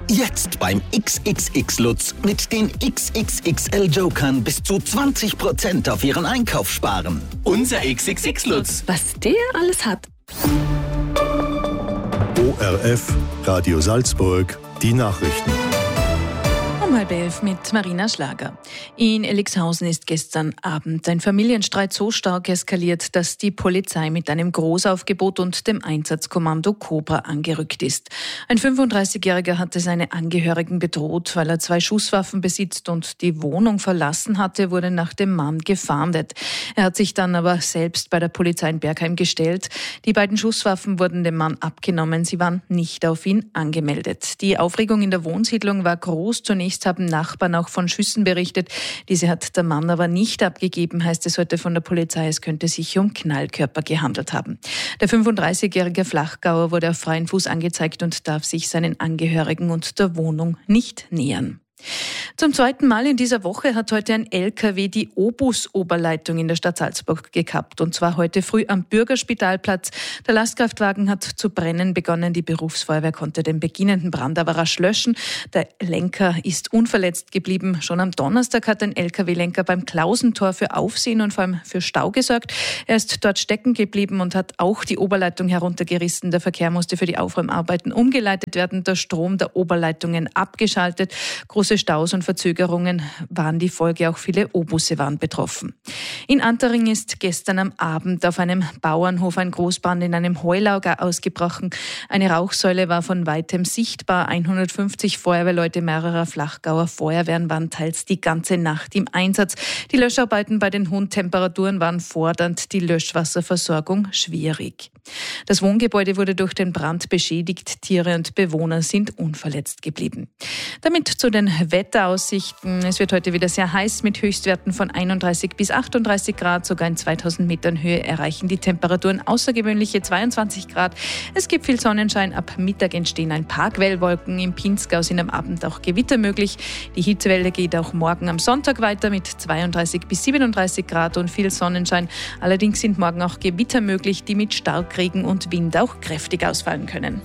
Jetzt beim XXX Lutz mit den XXXL Jokern bis zu 20% auf Ihren Einkauf sparen. Unser XXX Lutz. Was der alles hat. ORF, Radio Salzburg, die Nachrichten. Um 10:30 mit Marina Schlager. In Elixhausen ist gestern Abend ein Familienstreit so stark eskaliert, dass die Polizei mit einem Großaufgebot und dem Einsatzkommando Cobra angerückt ist. Ein 35-Jähriger hatte seine Angehörigen bedroht, weil er 2 Schusswaffen besitzt und die Wohnung verlassen hatte, wurde nach dem Mann gefahndet. Er hat sich dann aber selbst bei der Polizei in Bergheim gestellt. Die beiden Schusswaffen wurden dem Mann abgenommen, sie waren nicht auf ihn angemeldet. Die Aufregung in der Wohnsiedlung war groß. Zunächst haben Nachbarn auch von Schüssen berichtet. Diese hat der Mann aber nicht abgegeben, heißt es heute von der Polizei. Es könnte sich um Knallkörper gehandelt haben. Der 35-jährige Flachgauer wurde auf freien Fuß angezeigt und darf sich seinen Angehörigen und der Wohnung nicht nähern. Zum zweiten Mal in dieser Woche hat heute ein LKW die Obus-Oberleitung in der Stadt Salzburg gekappt. Und zwar heute früh am Bürgerspitalplatz. Der Lastkraftwagen hat zu brennen begonnen. Die Berufsfeuerwehr konnte den beginnenden Brand aber rasch löschen. Der Lenker ist unverletzt geblieben. Schon am Donnerstag hat ein LKW-Lenker beim Klausentor für Aufsehen und vor allem für Stau gesorgt. Er ist dort stecken geblieben und hat auch die Oberleitung heruntergerissen. Der Verkehr musste für die Aufräumarbeiten umgeleitet werden. Der Strom der Oberleitungen abgeschaltet. Große Staus und Verzögerungen waren die Folge, auch viele O-Busse waren betroffen. In Antering ist gestern am Abend auf einem Bauernhof ein Großbrand in einem Heulager ausgebrochen. Eine Rauchsäule war von weitem sichtbar. 150 Feuerwehrleute mehrerer Flachgauer Feuerwehren waren teils die ganze Nacht im Einsatz. Die Löscharbeiten bei den hohen Temperaturen waren fordernd, die Löschwasserversorgung schwierig. Das Wohngebäude wurde durch den Brand beschädigt. Tiere und Bewohner sind unverletzt geblieben. Damit zu den Wetteraussichten. Es wird heute wieder sehr heiß mit Höchstwerten von 31 bis 38 Grad. Sogar in 2000 Metern Höhe erreichen die Temperaturen außergewöhnliche 22 Grad. Es gibt viel Sonnenschein. Ab Mittag entstehen ein paar Quellwolken. Im Pinzgau sind am Abend auch Gewitter möglich. Die Hitzewelle geht auch morgen am Sonntag weiter mit 32 bis 37 Grad und viel Sonnenschein. Allerdings sind morgen auch Gewitter möglich, die mit Starkregen und Wind auch kräftig ausfallen können.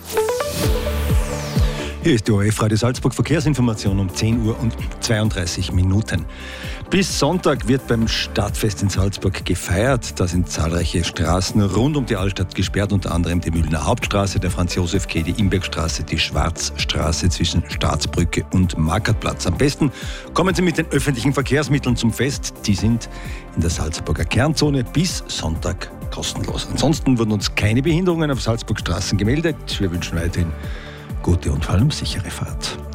Hier ist die ORF Radio Salzburg Verkehrsinformation um 10 Uhr und 32 Minuten. Bis Sonntag wird beim Stadtfest in Salzburg gefeiert. Da sind zahlreiche Straßen rund um die Altstadt gesperrt, unter anderem die Mühlener Hauptstraße, der Franz-Josef-Quai, die Imbergstraße, die Schwarzstraße zwischen Staatsbrücke und Markertplatz. Am besten kommen Sie mit den öffentlichen Verkehrsmitteln zum Fest. Die sind in der Salzburger Kernzone bis Sonntag kostenlos. Ansonsten wurden uns keine Behinderungen auf Salzburg Straßen gemeldet. Wir wünschen weiterhin gute und vor allem sichere Fahrt.